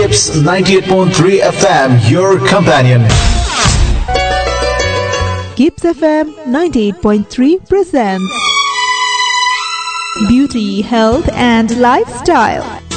Gips 98.3 FM, your companion. Gips FM 98.3 presents Beauty, Health and Lifestyle.